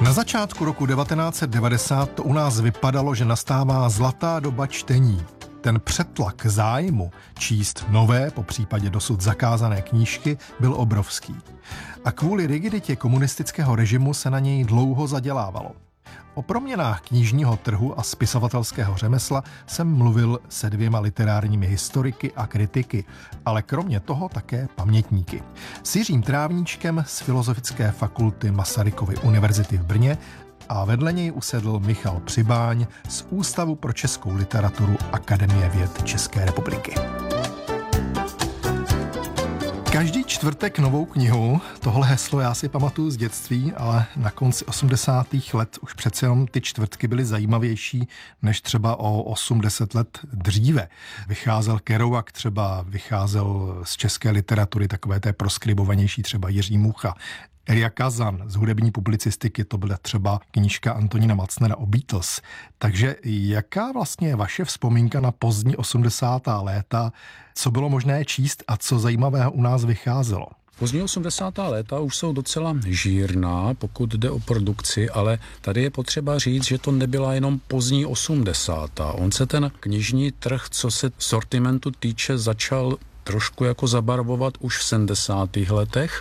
Na začátku roku 1990 to u nás vypadalo, že nastává zlatá doba čtení. Ten přetlak zájmu číst nové, po případě dosud zakázané knížky, byl obrovský. A kvůli rigiditě komunistického režimu se na něj dlouho zadělávalo. O proměnách knižního trhu a spisovatelského řemesla jsem mluvil se 2 literárními historiky a kritiky, ale kromě toho také pamětníky. S Jiřím Trávníčkem z Filozofické fakulty Masarykovy univerzity v Brně a vedle něj usedl Michal Přibáň z Ústavu pro českou literaturu Akademie věd České republiky. Každý čtvrtek novou knihu, tohle heslo já si pamatuju z dětství, ale na konci 80. let už přece jenom ty čtvrtky byly zajímavější než třeba o 8-10 let dříve. Vycházel Kerouac, třeba vycházel z české literatury takové té proskribovanější třeba Jiří Mucha. Elia Kazan z hudební publicistiky, to byla třeba knížka Antonína Macnera o Beatles. Takže jaká vlastně je vaše vzpomínka na pozdní 80. léta, co bylo možné číst a co zajímavého u nás vycházelo? Pozdní 80. léta už jsou docela žírná, pokud jde o produkci, ale tady je potřeba říct, že to nebyla jenom pozdní 80. On se ten knižní trh, co se sortimentu týče, začal trošku jako zabarvovat už v 70. letech.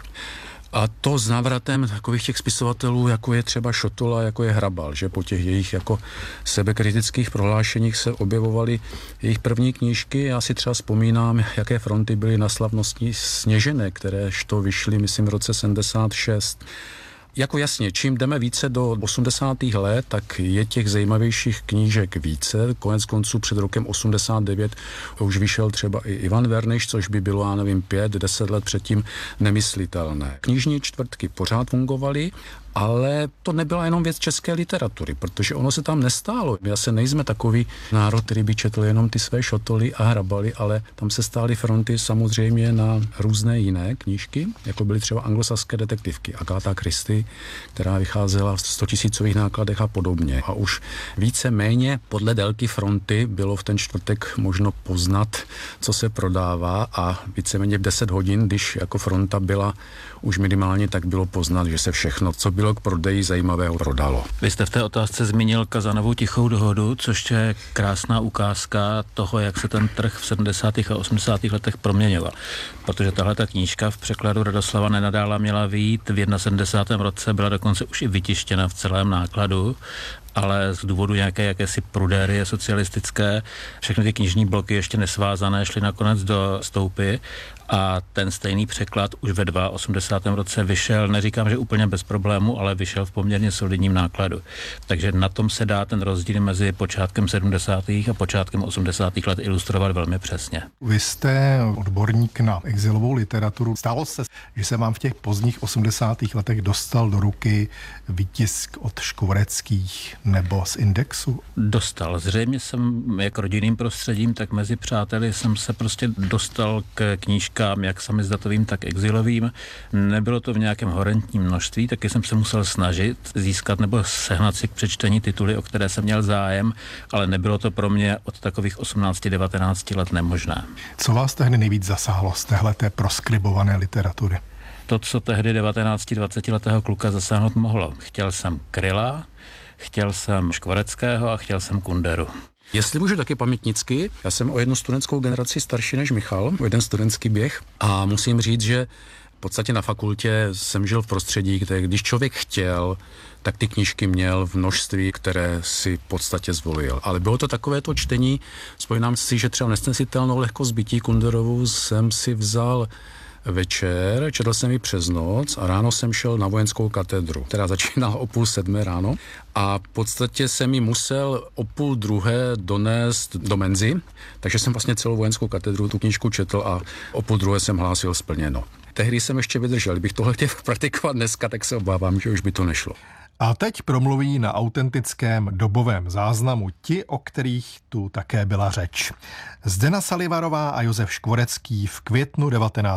A to s návratem takových těch spisovatelů, jako je třeba Šotola, jako je Hrabal, že po těch jejich jako sebekritických prohlášeních se objevovaly jejich první knížky. Já si třeba vzpomínám, jaké fronty byly na slavnostní Sněžené, kteréžto vyšly, myslím, v roce 76. Jako jasně, čím jdeme více do 80. let, tak je těch zajímavějších knížek více. Konec konců před rokem 89 už vyšel třeba i Ivan Verniš, což by bylo, já nevím, 5-10 let předtím nemyslitelné. Knižní čtvrtky pořád fungovaly, ale to nebyla jenom věc české literatury, protože ono se tam nestálo. My asi nejsme takový národ, který by četl jenom ty své Šotoly a Hrabaly, ale tam se stály fronty samozřejmě na různé jiné knížky, jako byly třeba anglosaské detektivky, Agatha Christie, která vycházela v 100 000 nákladech a podobně. A už více-méně podle délky fronty bylo v ten čtvrtek možno poznat, co se prodává, a víceméně v 10 hodin, když jako fronta byla už minimálně, tak bylo poznat, že se všechno, co bylo k prodeji zajímavého, prodalo. Vy jste v té otázce zmínil Kazanovu Tichou dohodu, což je krásná ukázka toho, jak se ten trh v 70. a 80. letech proměňoval. Protože tahle ta knížka v překladu Radoslava Nenadála měla vyjít v 71. roce, byla dokonce už i vytištěna v celém nákladu, ale z důvodu nějaké jakési prudérie socialistické všechny ty knižní bloky ještě nesvázané šly nakonec do stoupy a ten stejný překlad už ve 82. roce vyšel, neříkám, že úplně bez problému, ale vyšel v poměrně solidním nákladu. Takže na tom se dá ten rozdíl mezi počátkem 70. a počátkem 80. let ilustrovat velmi přesně. Vy jste odborník na exilovou literaturu. Stálo se, že se vám v těch pozdních 80. letech dostal do ruky výtisk od Škvoreckých nebo z Indexu? Dostal. Zřejmě jsem jak rodinným prostředím, tak mezi přáteli jsem se prostě dostal k knížkám, jak samizdatovým, tak exilovým. Nebylo to v nějakém horentním množství, taky jsem se musel snažit získat nebo sehnat si k přečtení tituly, o které jsem měl zájem, ale nebylo to pro mě od takových 18-19 let nemožné. Co vás tehdy nejvíc zasáhlo z téhleté proskribované literatury? To, co tehdy 19-20 letého kluka zasáhnout mohlo. Chtěl jsem Kryla, chtěl jsem Škvoreckého a chtěl jsem Kunderu. Jestli můžu taky pamětnicky, já jsem o jednu studentskou generaci starší než Michal, o jeden studentský běh, a musím říct, že v podstatě na fakultě jsem žil v prostředí, kde když člověk chtěl, tak ty knížky měl v množství, které si v podstatě zvolil. Ale bylo to takové to čtení, vzpomínám si, že třeba Nesnesitelnou lehkost bytí Kunderovu jsem si vzal večer, četl jsem ji přes noc a ráno jsem šel na vojenskou katedru, která začínala o 6:30 ráno, a v podstatě jsem ji musel o 12:30 donést do menzy, takže jsem vlastně celou vojenskou katedru tu knížku četl a o 12:30 jsem hlásil splněno. Tehdy jsem ještě vydržel, kdybych tohle chtěl praktikovat dneska, tak se obávám, že už by to nešlo. A teď promluví na autentickém dobovém záznamu ti, o kterých tu také byla řeč. Zdena Salivarová a Josef Škvorecký v květnu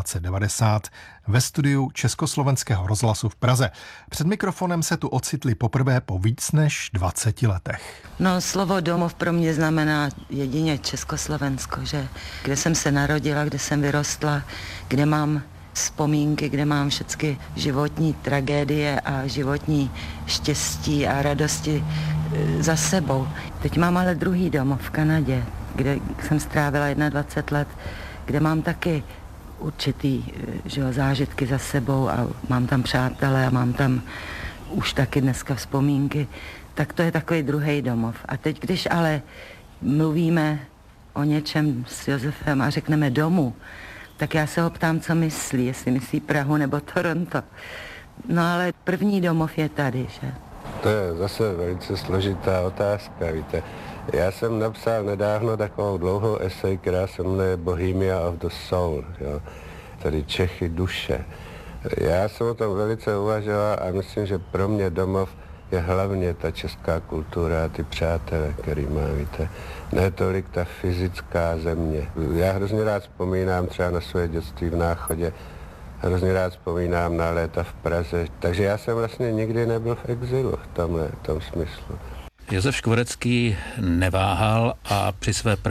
1990 ve studiu Československého rozhlasu v Praze. Před mikrofonem se tu ocitli poprvé po víc než 20 letech. No, slovo domov pro mě znamená jedině Československo, že kde jsem se narodila, kde jsem vyrostla, kde mám vzpomínky, kde mám všechny životní tragédie a životní štěstí a radosti za sebou. Teď mám ale druhý domov v Kanadě, kde jsem strávila 21 let, kde mám taky určitý zážitky za sebou a mám tam přátelé a mám tam už taky dneska vzpomínky, tak to je takový druhý domov. A teď, když ale mluvíme o něčem s Josefem a řekneme domů, tak já se ho ptám, co myslí, jestli myslí Prahu nebo Toronto. No ale první domov je tady, že? To je zase velice složitá otázka, víte. Já jsem napsal nedávno takovou dlouhou esej, která se jmenuje Bohemia of the Soul, jo? Tedy Čechy duše. Já jsem o tom velice uvažoval a myslím, že pro mě domov je hlavně ta česká kultura a ty přátelé, který mám, víte. Ne tolik ta fyzická země. Já hrozně rád vzpomínám třeba na svoje dětství v Náchodě, hrozně rád vzpomínám na léta v Praze, takže já jsem vlastně nikdy nebyl v exilu v tom smyslu. Josef Škvorecký neváhal a při své